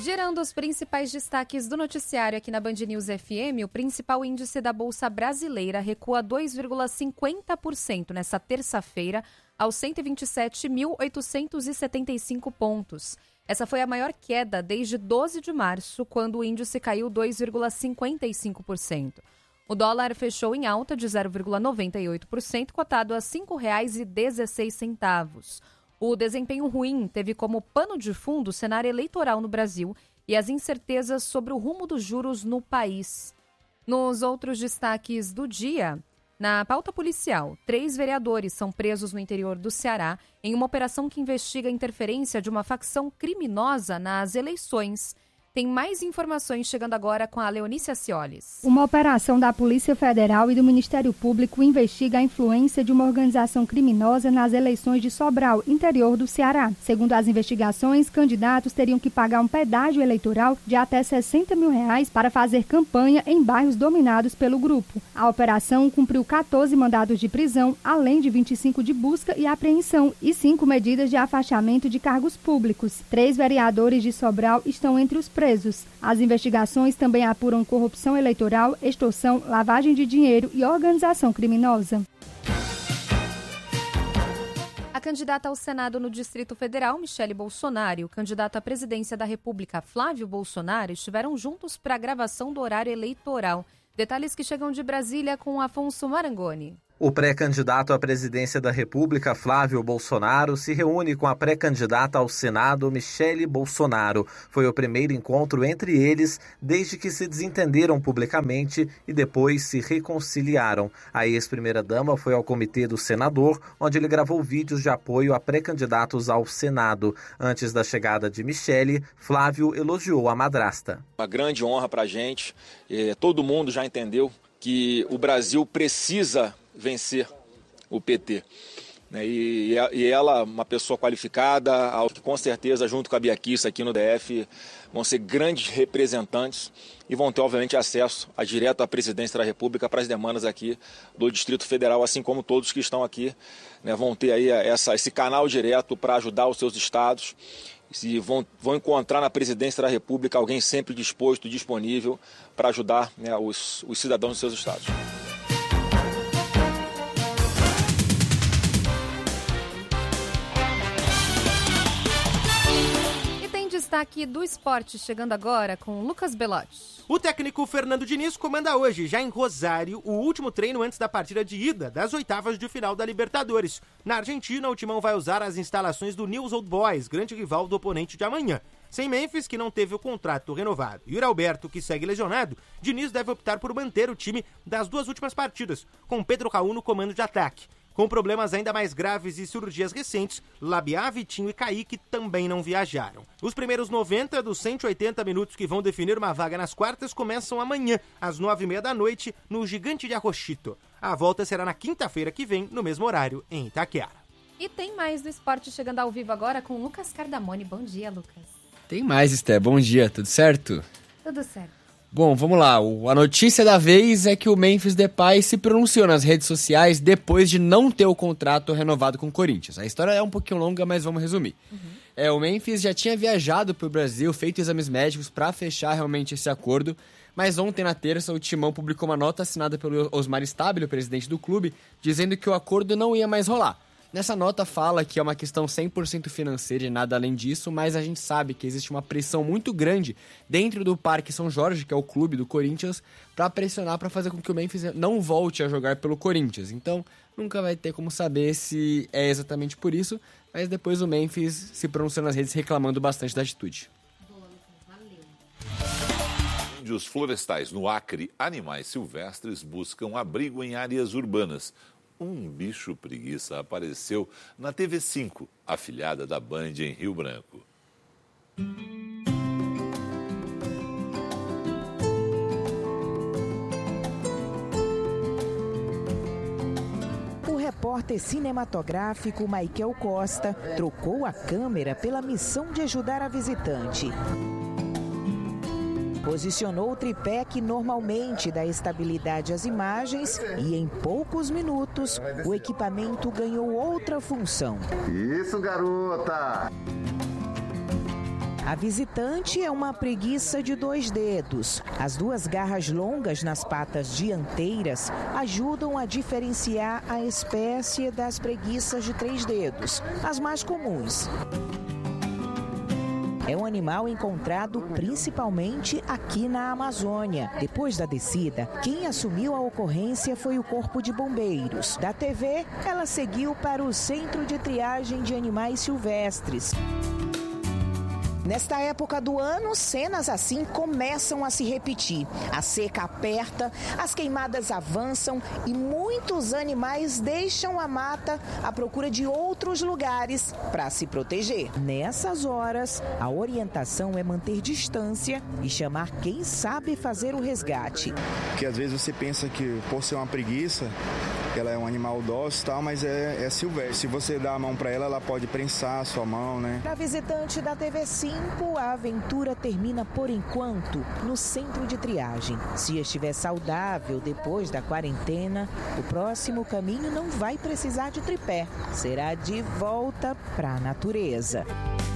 Girando os principais destaques do noticiário aqui na Band News FM, o principal índice da Bolsa Brasileira recua 2,50% nesta terça-feira aos 127.875 pontos. Essa foi a maior queda desde 12 de março, quando o índice caiu 2,55%. O dólar fechou em alta de 0,98%, cotado a R$ 5,16. O desempenho ruim teve como pano de fundo o cenário eleitoral no Brasil e as incertezas sobre o rumo dos juros no país. Nos outros destaques do dia, na pauta policial, 3 vereadores são presos no interior do Ceará em uma operação que investiga a interferência de uma facção criminosa nas eleições. Tem mais informações chegando agora com a Leonice Acioles. Uma operação da Polícia Federal e do Ministério Público investiga a influência de uma organização criminosa nas eleições de Sobral, interior do Ceará. Segundo as investigações, candidatos teriam que pagar um pedágio eleitoral de até R$60 mil para fazer campanha em bairros dominados pelo grupo. A operação cumpriu 14 mandados de prisão, além de 25 de busca e apreensão e 5 medidas de afastamento de cargos públicos. 3 vereadores de Sobral estão entre os presos. As investigações também apuram corrupção eleitoral, extorsão, lavagem de dinheiro e organização criminosa. A candidata ao Senado no Distrito Federal, Michele Bolsonaro, e o candidato à presidência da República, Flávio Bolsonaro, estiveram juntos para a gravação do horário eleitoral. Detalhes que chegam de Brasília com Afonso Marangoni. O pré-candidato à presidência da República, Flávio Bolsonaro, se reúne com a pré-candidata ao Senado, Michele Bolsonaro. Foi o primeiro encontro entre eles desde que se desentenderam publicamente e depois se reconciliaram. A ex-primeira-dama foi ao comitê do senador, onde ele gravou vídeos de apoio a pré-candidatos ao Senado. Antes da chegada de Michele, Flávio elogiou a madrasta. Uma grande honra para a gente. Todo mundo já entendeu que o Brasil precisa vencer o PT. E ela, uma pessoa qualificada, que com certeza, junto com a Bia Kicis aqui no DF, vão ser grandes representantes e vão ter, obviamente, acesso direto à presidência da República para as demandas aqui do Distrito Federal, assim como todos que estão aqui, vão ter aí esse canal direto para ajudar os seus estados. E vão encontrar na presidência da República alguém sempre disposto, disponível para ajudar os cidadãos dos seus estados. Destaque do esporte chegando agora com Lucas Belotti. O técnico Fernando Diniz comanda hoje, já em Rosário, o último treino antes da partida de ida das oitavas de final da Libertadores. Na Argentina, o Timão vai usar as instalações do Newell's Old Boys, grande rival do oponente de amanhã. Sem Memphis, que não teve o contrato renovado, e Yuri Alberto, que segue lesionado, Diniz deve optar por manter o time das 2 últimas partidas, com Pedro Raul no comando de ataque. Com problemas ainda mais graves e cirurgias recentes, Labiá, Vitinho e Kaique também não viajaram. Os primeiros 90 dos 180 minutos que vão definir uma vaga nas quartas começam amanhã, às 9h30 da noite, no Gigante de Arrochito. A volta será na quinta-feira que vem, no mesmo horário, em Itaquera. E tem mais do esporte chegando ao vivo agora com Lucas Cardamone. Bom dia, Lucas. Tem mais, Esté. Bom dia. Tudo certo? Tudo certo. Bom, vamos lá. A notícia da vez é que o Memphis Depay se pronunciou nas redes sociais depois de não ter o contrato renovado com o Corinthians. A história é um pouquinho longa, mas vamos resumir. O Memphis já tinha viajado para o Brasil, feito exames médicos para fechar realmente esse acordo, mas ontem, na terça, o Timão publicou uma nota assinada pelo Osmar Stabile, o presidente do clube, dizendo que o acordo não ia mais rolar. Nessa nota fala que é uma questão 100% financeira e nada além disso, mas a gente sabe que existe uma pressão muito grande dentro do Parque São Jorge, que é o clube do Corinthians, para pressionar, para fazer com que o Memphis não volte a jogar pelo Corinthians. Então, nunca vai ter como saber se é exatamente por isso, mas depois o Memphis se pronunciou nas redes reclamando bastante da atitude. Boa, Lucas. Valeu. Incêndios florestais no Acre, animais silvestres buscam abrigo em áreas urbanas. Um bicho preguiça apareceu na TV5, afiliada da Band em Rio Branco. O repórter cinematográfico Michael Costa trocou a câmera pela missão de ajudar a visitante. Posicionou o tripé que normalmente dá estabilidade às imagens e em poucos minutos o equipamento ganhou outra função. Isso, garota! A visitante é uma preguiça de 2 dedos. As 2 garras longas nas patas dianteiras ajudam a diferenciar a espécie das preguiças de 3 dedos, as mais comuns. É um animal encontrado principalmente aqui na Amazônia. Depois da descida, quem assumiu a ocorrência foi o Corpo de Bombeiros. Da TV, ela seguiu para o Centro de Triagem de Animais Silvestres. Nesta época do ano, cenas assim começam a se repetir. A seca aperta, as queimadas avançam e muitos animais deixam a mata à procura de outros lugares para se proteger. Nessas horas, a orientação é manter distância e chamar quem sabe fazer o resgate. Porque às vezes você pensa que, por ser uma preguiça, ela é um animal dócil e tal, mas é silvestre. Se você dá a mão para ela, ela pode prensar a sua mão, né? Para visitante da TV5, a aventura termina por enquanto no centro de triagem. Se estiver saudável depois da quarentena, o próximo caminho não vai precisar de tripé. Será de volta para a natureza.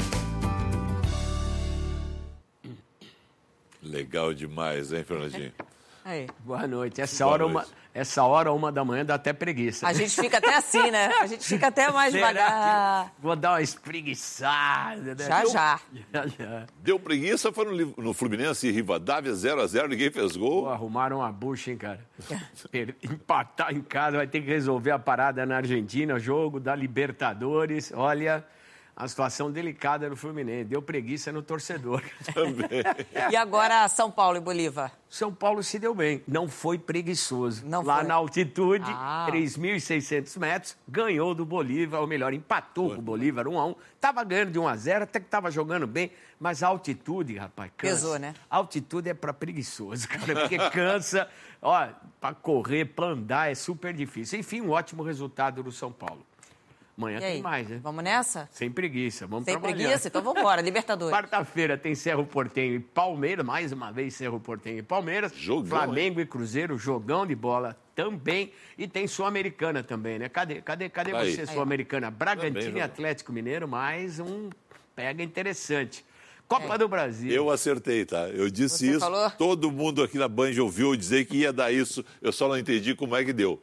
Legal demais, hein, Fernandinho? Aí. Boa noite. Essa Boa hora, noite. 1h dá até preguiça. A gente fica até assim, né? A gente fica até mais devagar. Vou dar uma espreguiçada. Né? Já. Deu preguiça, foi no Fluminense e Rivadavia 0x0, ninguém fez gol. Pô, arrumaram uma bucha, hein, cara? Empatar em casa, vai ter que resolver a parada na Argentina, jogo da Libertadores. Olha, a situação delicada no Fluminense. Deu preguiça no torcedor. Também. E agora São Paulo e Bolívar? São Paulo se deu bem, não foi preguiçoso. Não Lá foi. na altitude, 3.600 metros, ganhou do Bolívar, ou melhor, empatou com o Bolívar 1x1. Tava ganhando de 1x0, até que tava jogando bem, mas a altitude, rapaz, cansa. Pesou, né? A altitude é pra preguiçoso, cara, porque cansa, ó, pra correr, pra andar, é super difícil. Enfim, um ótimo resultado do São Paulo. Amanhã tem mais, né? Vamos nessa? Sem preguiça, vamos Sem trabalhar. preguiça? Então vamos embora, Libertadores. Quarta-feira tem Cerro Porteño e Palmeiras, mais uma vez Cerro Porteño e Palmeiras. Jogão, Flamengo e Cruzeiro, jogão de bola também. E tem Sul-Americana também, né? Cadê Aí. você, Sul-Americana? Bragantino Também, e Atlético Mineiro, mais um pega interessante. Copa do Brasil. Eu acertei, tá? Eu disse Você isso, falou? todo mundo aqui na Band ouviu dizer que ia dar isso, eu só não entendi como é que deu.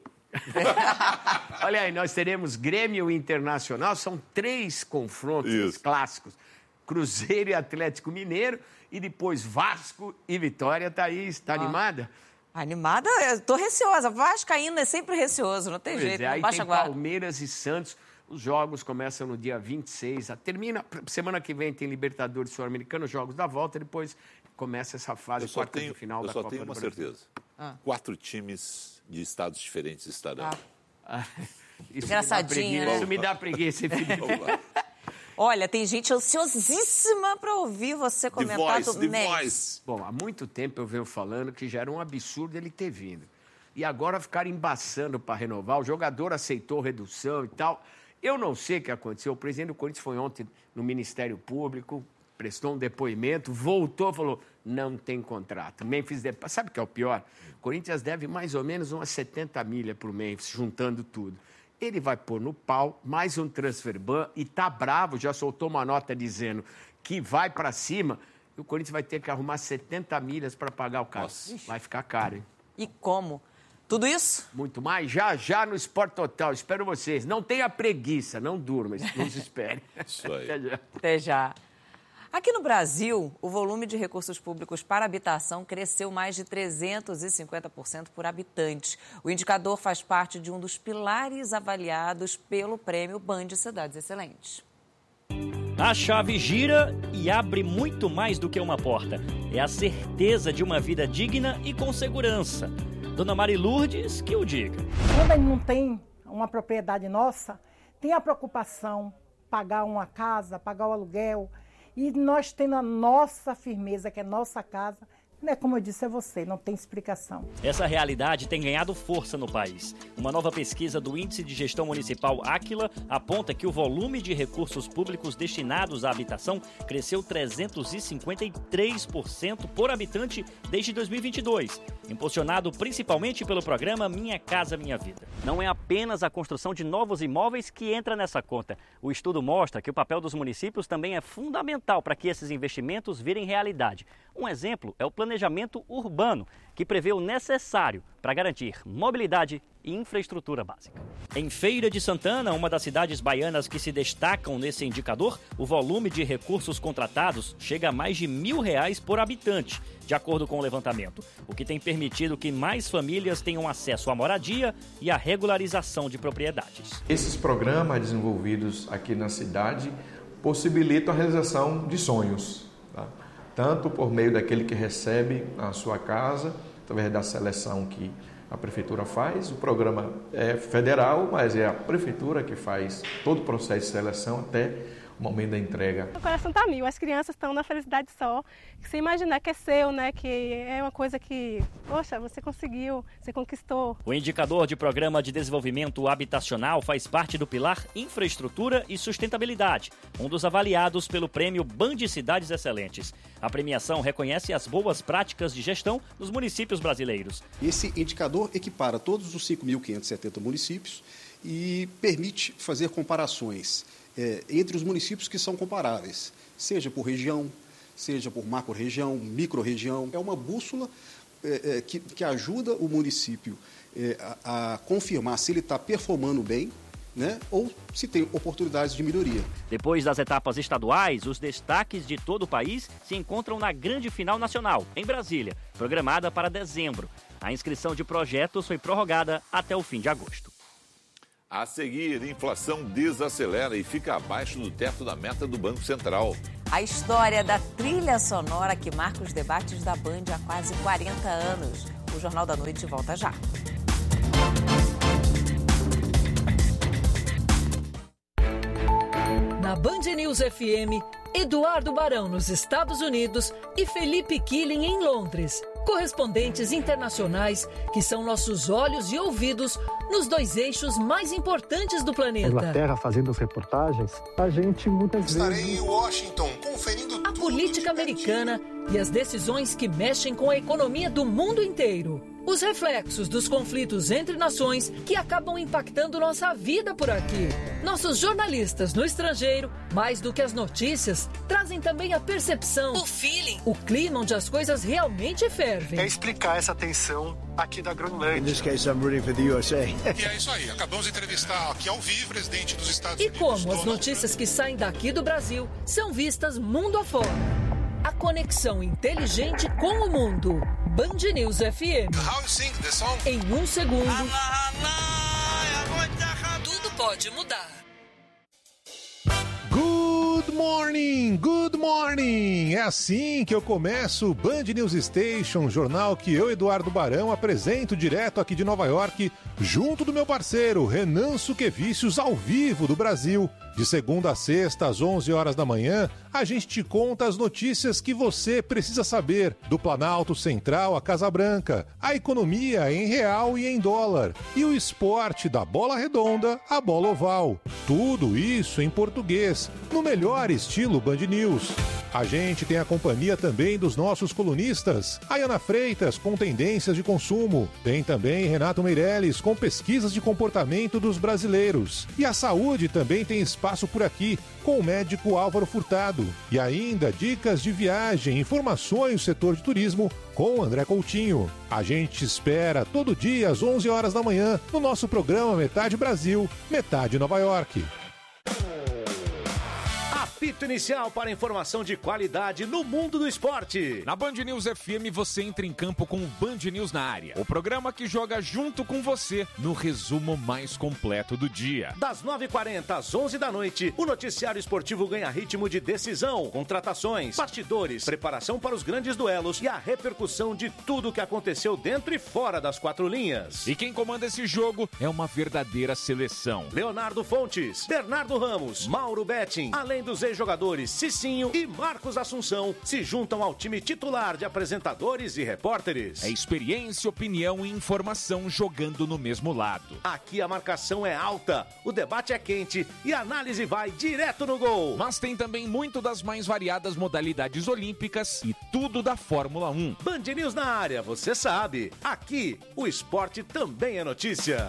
Olha aí, nós teremos Grêmio Internacional, são 3 confrontos clássicos. Cruzeiro e Atlético Mineiro, e depois Vasco e Vitória. Thaís, tá animada? Animada? Eu tô receosa. Vascaíno é sempre receoso, não tem jeito. Aí Baixa tem agora. Palmeiras e Santos. Os jogos começam no dia 26. Termina, semana que vem tem Libertadores Sul-Americano, jogos da volta, depois começa essa fase quarta de final da Copa do Brasil. Eu só tenho uma certeza. 4 times de estados diferentes estarão. Engraçadinho, né? Isso me dá preguiça, Felipe. Olha, tem gente ansiosíssima para ouvir você comentar The Voice. Bom, há muito tempo eu venho falando que já era um absurdo ele ter vindo. E agora ficar embaçando para renovar, o jogador aceitou redução e tal. Eu não sei o que aconteceu. O presidente do Corinthians foi ontem no Ministério Público, prestou um depoimento, voltou, falou, não tem contrato. Memphis Depay, sabe o que é o pior? O Corinthians deve mais ou menos umas 70 milhas para o Memphis, juntando tudo. Ele vai pôr no pau mais um transfer ban e tá bravo, já soltou uma nota dizendo que vai para cima e o Corinthians vai ter que arrumar 70 milhas para pagar o cara. Nossa. Vai ficar caro, hein? E como? Tudo isso? Muito mais, já no Sport Total. Espero vocês. Não tenha preguiça, não durma, nos espere. Isso aí. Até já. Até já. Aqui no Brasil, o volume de recursos públicos para habitação cresceu mais de 350% por habitante. O indicador faz parte de um dos pilares avaliados pelo Prêmio Band Cidades Excelentes. A chave gira e abre muito mais do que uma porta. É a certeza de uma vida digna e com segurança. Dona Mari Lourdes, que o diga. Quando a gente não tem uma propriedade nossa, tem a preocupação, pagar uma casa, pagar o aluguel. E nós tendo a nossa firmeza, que é nossa casa, né, como eu disse, é você, não tem explicação. Essa realidade tem ganhado força no país. Uma nova pesquisa do Índice de Gestão Municipal Áquila aponta que o volume de recursos públicos destinados à habitação cresceu 353% por habitante desde 2022. impulsionado principalmente pelo programa Minha Casa Minha Vida. Não é apenas a construção de novos imóveis que entra nessa conta. O estudo mostra que o papel dos municípios também é fundamental para que esses investimentos virem realidade. Um exemplo é o planejamento urbano, que prevê o necessário para garantir mobilidade e infraestrutura básica. Em Feira de Santana, uma das cidades baianas que se destacam nesse indicador, o volume de recursos contratados chega a mais de R$1.000 por habitante, de acordo com o levantamento, o que tem permitido que mais famílias tenham acesso à moradia e à regularização de propriedades. Esses programas desenvolvidos aqui na cidade possibilitam a realização de sonhos, tá? Tanto por meio daquele que recebe a sua casa, através da seleção que a prefeitura faz. O programa é federal, mas é a prefeitura que faz todo o processo de seleção até o momento da entrega. O coração está mil, as crianças estão na felicidade só. Você imaginar que é seu, né? Que é uma coisa que, poxa, você conseguiu, você conquistou. O indicador de Programa de Desenvolvimento Habitacional faz parte do pilar Infraestrutura e Sustentabilidade, um dos avaliados pelo prêmio Band Cidades Excelentes. A premiação reconhece as boas práticas de gestão dos municípios brasileiros. Esse indicador equipara todos os 5.570 municípios e permite fazer comparações entre os municípios que são comparáveis, seja por região, seja por macro-região, micro-região. É uma bússola que ajuda o município a confirmar se ele está performando bem, né, ou se tem oportunidades de melhoria. Depois das etapas estaduais, os destaques de todo o país se encontram na grande final nacional, em Brasília, programada para dezembro. A inscrição de projetos foi prorrogada até o fim de agosto. A seguir, inflação desacelera e fica abaixo do teto da meta do Banco Central. A história da trilha sonora que marca os debates da Band há quase 40 anos. O Jornal da Noite volta já. Na Band News FM, Eduardo Barão nos Estados Unidos e Felipe Killing em Londres. Correspondentes internacionais que são nossos olhos e ouvidos nos dois eixos mais importantes do planeta. Inglaterra fazendo as reportagens, a gente muitas vezes... Estarei em Washington conferindo a política americana e as decisões que mexem com a economia do mundo inteiro. Os reflexos dos conflitos entre nações que acabam impactando nossa vida por aqui. Nossos jornalistas no estrangeiro, mais do que as notícias, trazem também a percepção, o feeling, o clima onde as coisas realmente fervem. É explicar essa tensão aqui da Groenlândia. In this case, I'm rooting for the USA. E é isso aí, acabamos de entrevistar aqui ao vivo o presidente dos Estados Unidos. E como as notícias que saem daqui do Brasil são vistas mundo afora. A conexão inteligente com o mundo. Band News FM. How you sing the song? Em um segundo, tudo pode mudar. Good morning, good morning! É assim que eu começo o Band News Station, jornal que eu, Eduardo Barão, apresento direto aqui de Nova York, junto do meu parceiro Renan Suquevicius, ao vivo do Brasil. De segunda a sexta, às 11 horas da manhã, a gente te conta as notícias que você precisa saber do Planalto Central à Casa Branca, a economia em real e em dólar, e o esporte da bola redonda à bola oval. Tudo isso em português, no melhor estilo Band News. A gente tem a companhia também dos nossos colunistas, a Ana Freitas com tendências de consumo, tem também Renato Meirelles com pesquisas de comportamento dos brasileiros. E a saúde também tem espaço por aqui, com o médico Álvaro Furtado. E ainda dicas de viagem, informações do setor de turismo com André Coutinho. A gente espera todo dia às 11 horas da manhã no nosso programa Metade Brasil, Metade Nova York. Apito inicial para informação de qualidade no mundo do esporte. Na Band News FM você entra em campo com o Band News na área. O programa que joga junto com você no resumo mais completo do dia. Das 9h40 às 11 da noite, o noticiário esportivo ganha ritmo de decisão, contratações, bastidores, preparação para os grandes duelos e a repercussão de tudo o que aconteceu dentro e fora das quatro linhas. E quem comanda esse jogo é uma verdadeira seleção. Leonardo Fontes, Bernardo Ramos, Mauro Betting, além dos ex-jogadores Cicinho e Marcos Assunção se juntam ao time titular de apresentadores e repórteres. É experiência, opinião e informação jogando no mesmo lado. Aqui a marcação é alta, o debate é quente e a análise vai direto no gol. Mas tem também muito das mais variadas modalidades olímpicas e tudo da Fórmula 1. Band News na área, você sabe. Aqui, o esporte também é notícia.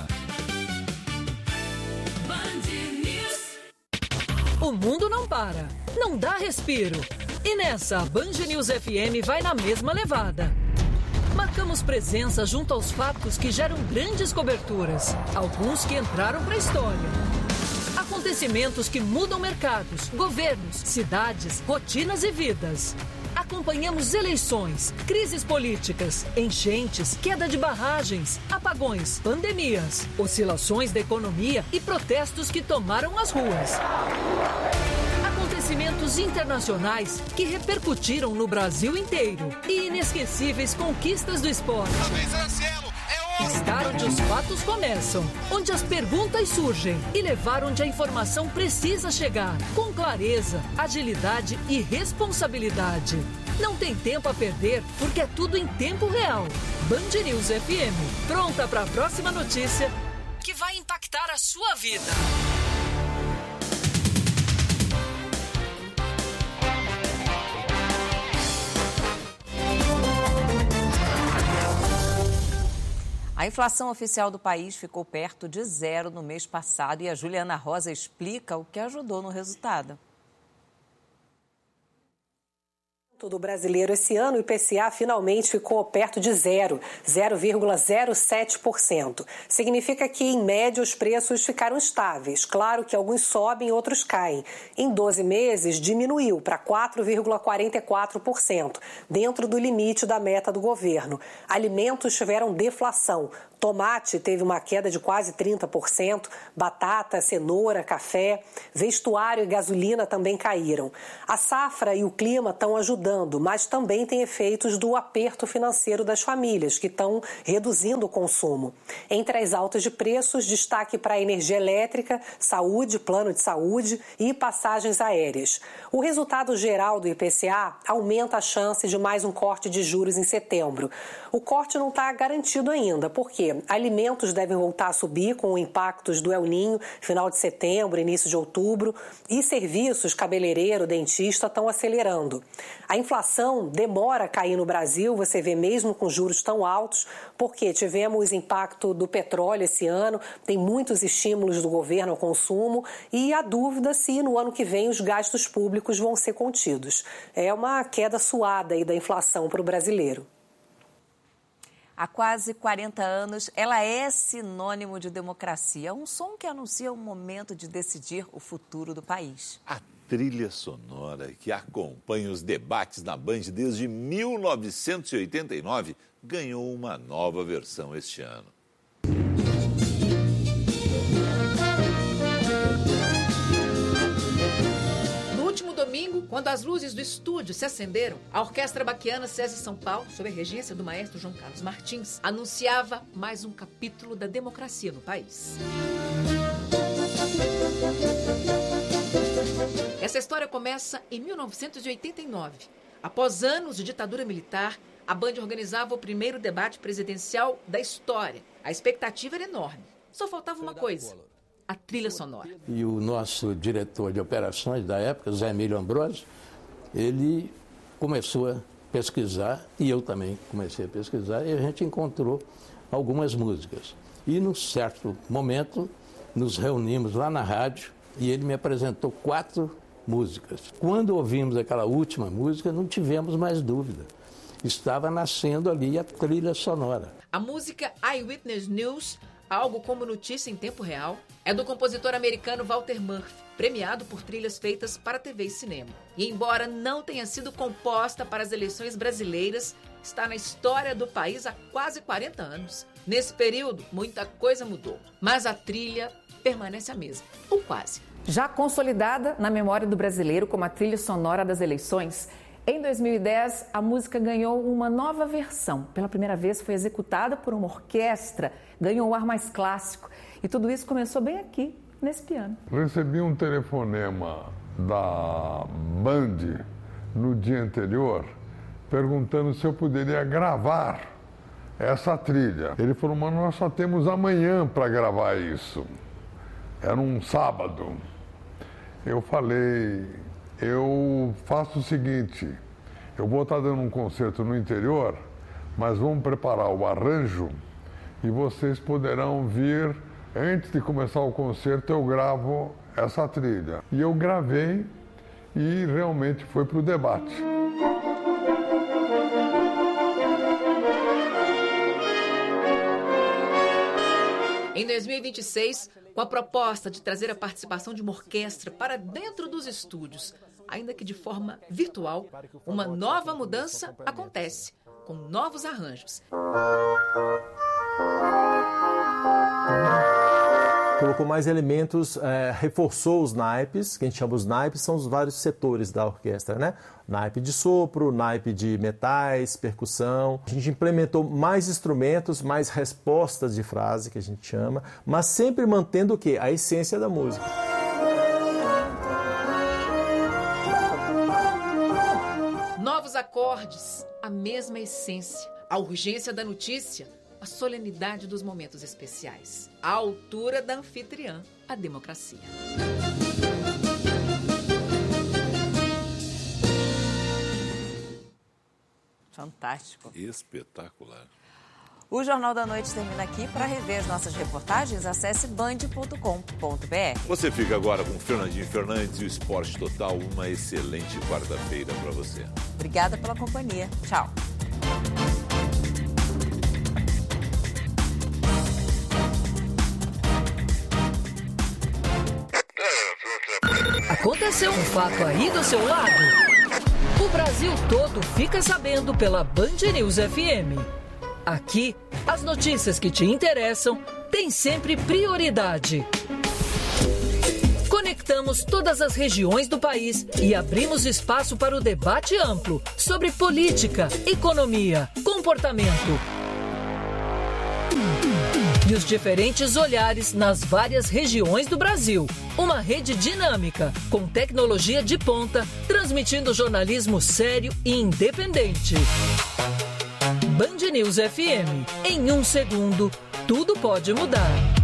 O mundo não para, não dá respiro. E nessa, a Band News FM vai na mesma levada. Marcamos presença junto aos fatos que geram grandes coberturas, alguns que entraram para a história. Acontecimentos que mudam mercados, governos, cidades, rotinas e vidas. Acompanhamos eleições, crises políticas, enchentes, queda de barragens, apagões, pandemias, oscilações da economia e protestos que tomaram as ruas. Acontecimentos internacionais que repercutiram no Brasil inteiro e inesquecíveis conquistas do esporte. Estar onde os fatos começam, onde as perguntas surgem e levar onde a informação precisa chegar, com clareza, agilidade e responsabilidade. Não tem tempo a perder, porque é tudo em tempo real. Band News FM, pronta para a próxima notícia que vai impactar a sua vida. A inflação oficial do país ficou perto de zero no mês passado e a Juliana Rosa explica o que ajudou no resultado. Do brasileiro esse ano, o IPCA finalmente ficou perto de zero, 0,07%. Significa que, em média, os preços ficaram estáveis. Claro que alguns sobem e outros caem. Em 12 meses, diminuiu para 4,44%, dentro do limite da meta do governo. Alimentos tiveram deflação. Tomate teve uma queda de quase 30%, batata, cenoura, café, vestuário e gasolina também caíram. A safra e o clima estão ajudando, mas também tem efeitos do aperto financeiro das famílias, que estão reduzindo o consumo. Entre as altas de preços, destaque para a energia elétrica, saúde, plano de saúde e passagens aéreas. O resultado geral do IPCA aumenta a chance de mais um corte de juros em setembro. O corte não está garantido ainda, porque alimentos devem voltar a subir com impactos do El Niño, final de setembro, início de outubro, e serviços, cabeleireiro, dentista, estão acelerando. A inflação demora a cair no Brasil, você vê mesmo com juros tão altos, porque tivemos impacto do petróleo esse ano, tem muitos estímulos do governo ao consumo e a dúvida se no ano que vem os gastos públicos vão ser contidos. É uma queda suada aí da inflação para o brasileiro. Há quase 40 anos, ela é sinônimo de democracia. Um som que anuncia o momento de decidir o futuro do país. A trilha sonora que acompanha os debates na Band desde 1989 ganhou uma nova versão este ano. Domingo, quando as luzes do estúdio se acenderam, a Orquestra Baquiana SESI São Paulo, sob a regência do maestro João Carlos Martins, anunciava mais um capítulo da democracia no país. Essa história começa em 1989. Após anos de ditadura militar, a Band organizava o primeiro debate presidencial da história. A expectativa era enorme. Só faltava uma coisa: a trilha sonora. E o nosso diretor de operações da época, Zé Emílio Ambrosio, ele começou a pesquisar, e eu também comecei a pesquisar, e a gente encontrou algumas músicas. E num certo momento, nos reunimos lá na rádio, e ele me apresentou 4 músicas. Quando ouvimos aquela última música, não tivemos mais dúvida. Estava nascendo ali a trilha sonora. A música Eyewitness News, algo como notícia em tempo real, é do compositor americano Walter Murphy, premiado por trilhas feitas para TV e cinema. E embora não tenha sido composta para as eleições brasileiras, está na história do país há quase 40 anos. Nesse período, muita coisa mudou, mas a trilha permanece a mesma, ou quase. Já consolidada na memória do brasileiro como a trilha sonora das eleições, em 2010, a música ganhou uma nova versão. Pela primeira vez foi executada por uma orquestra, ganhou um ar mais clássico. E tudo isso começou bem aqui, nesse piano. Recebi um telefonema da Band no dia anterior, perguntando se eu poderia gravar essa trilha. Ele falou, mas nós só temos amanhã para gravar isso. Era um sábado. Eu falei, eu faço o seguinte, eu vou estar dando um concerto no interior, mas vamos preparar o arranjo e vocês poderão vir, antes de começar o concerto, eu gravo essa trilha. E eu gravei e realmente foi para o debate. Em 2026, com a proposta de trazer a participação de uma orquestra para dentro dos estúdios, ainda que de forma virtual, uma nova mudança acontece, com novos arranjos. Colocou mais elementos, reforçou os naipes, que a gente chama os naipes, são os vários setores da orquestra, né? Naipe de sopro, naipe de metais, percussão. A gente implementou mais instrumentos, mais respostas de frase, que a gente chama, mas sempre mantendo o quê? A essência da música. Novos acordes, a mesma essência, a urgência da notícia, a solenidade dos momentos especiais, a altura da anfitriã, a democracia. Fantástico. Espetacular. O Jornal da Noite termina aqui. Para rever as nossas reportagens, acesse band.com.br. Você fica agora com Fernandinho Fernandes e o Esporte Total. Uma excelente quarta-feira para você. Obrigada pela companhia. Tchau. Aconteceu um fato aí do seu lado? O Brasil todo fica sabendo pela Band News FM. Aqui, as notícias que te interessam têm sempre prioridade. Conectamos todas as regiões do país e abrimos espaço para o debate amplo sobre política, economia, comportamento e os diferentes olhares nas várias regiões do Brasil. Uma rede dinâmica, com tecnologia de ponta, transmitindo jornalismo sério e independente. Band News FM. Em um segundo, tudo pode mudar.